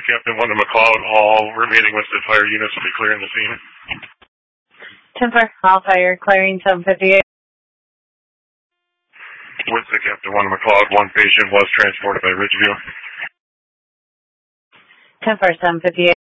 Captain 1 to McLeod. All remaining listed fire units will be clearing the scene. 10-4, all fire, clearing 758. With Captain 1 to McLeod, one patient was transported by Ridgeview. 10-4, 758.